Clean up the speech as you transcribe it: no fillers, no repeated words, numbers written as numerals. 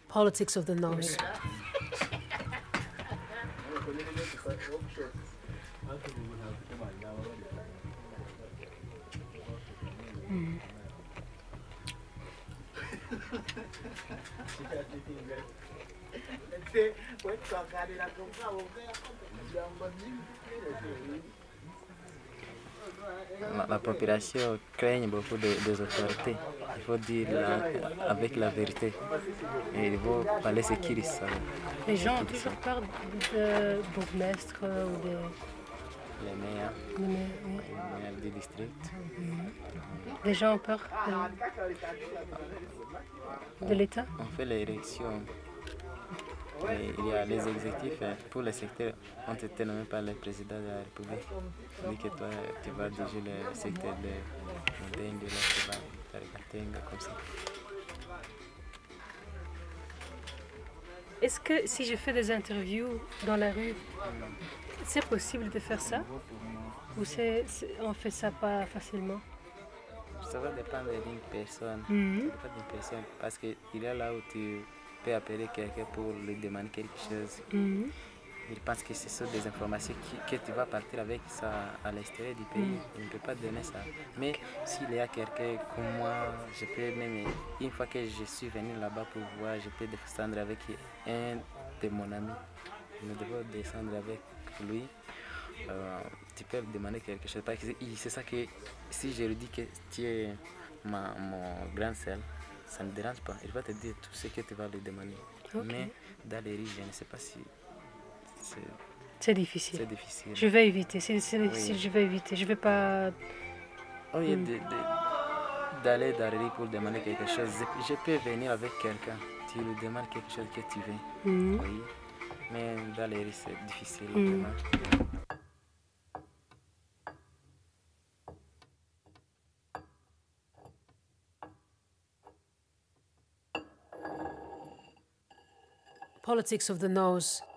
Politics of the nose. La population craigne beaucoup des autorités. Il faut dire avec la vérité. Et il faut parler ce qu'ils savent. Les gens ont toujours peur de bourgmestre ou des... Les maires, oui. les maires du district. Les gens ont peur de l'État. On fait les élections. Et il y a les exécutifs pour les secteurs ont été nommés par le président de la République. Il dit que toi, tu vas diriger le secteur de Mbengue, là, tu vas faire Gatenga, comme ça. Est-ce que si je fais des interviews dans la rue, c'est possible de faire ça? Ou on fait ça pas facilement? Ça va dépendre d'une personne. Ça dépend d'une personne. Parce qu'il y a là où tu peux appeler quelqu'un pour lui demander quelque chose. Il pense que ce sont des informations que tu vas partir avec ça à l'extérieur du pays. Il ne peut pas donner ça. Mais s'il y a quelqu'un comme moi, je peux même, une fois que je suis venu là-bas pour voir, je peux descendre avec un de mon ami. Nous devons descendre avec lui. Tu peux lui demander quelque chose. Parce que c'est ça que si je lui dis que tu es mon grand sœur, ça ne me dérange pas. Il va te dire tout ce que tu vas lui demander. Okay. Mais dans les rues, je ne sais pas si... C'est difficile. C'est difficile. Je vais éviter. C'est difficile, je vais éviter. Je vais pas... Au lieu d'aller dans les rues pour demander quelque chose, je peux venir avec quelqu'un. Tu lui demandes quelque chose que tu veux. Oui. Mais dans les rues, c'est difficile. Vraiment. Politics of the nose.